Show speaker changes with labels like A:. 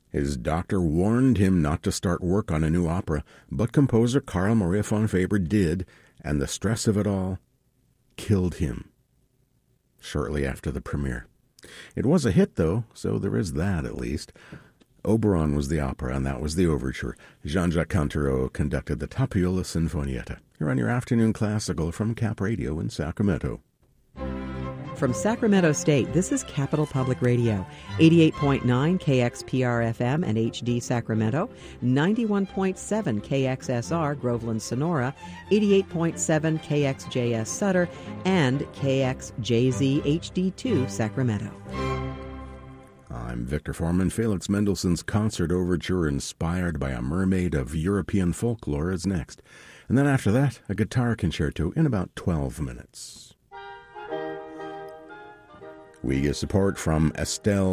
A: His doctor warned him not to start work on a new opera, but composer Carl Maria von Weber did, and the stress of it all killed him shortly after the premiere. It was a hit, though, so there is that at least. Oberon was the opera, and that was the overture. Jean-Jacques Cantereau conducted the Tapiola Sinfonietta. You're on your afternoon classical from Cap Radio in Sacramento.
B: From Sacramento State, this is Capital Public Radio, 88.9 KXPR-FM and HD Sacramento, 91.7 KXSR Groveland Sonora, 88.7 KXJS Sutter, and KXJZ HD2 Sacramento.
A: I'm Victor Foreman. Felix Mendelssohn's Concert Overture inspired by a mermaid of European folklore is next. And then after that, a guitar concerto in about 12 minutes. We get support from Estelle